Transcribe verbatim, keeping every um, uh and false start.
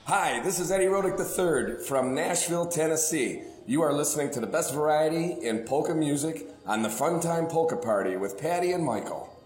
Hi, this is Eddie Rodick the third from Nashville, Tennessee. You are listening to the best variety in polka music on the Fun Time Polka Party with Patty and Michael.